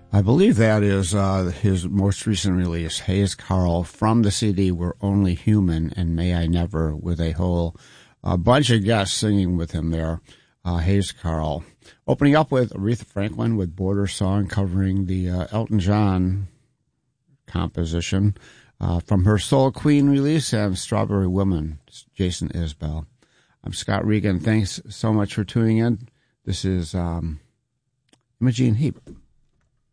I believe that is his most recent release, Hayes Carll, from the CD We're Only Human and May I Never, with a whole bunch of guests singing with him there. Hayes Carll. Opening up with Aretha Franklin with Border Song, covering the Elton John composition from her Soul Queen release, and Strawberry Woman, Jason Isbell. I'm Scott Regan. Thanks so much for tuning in. This is Imogene Heap.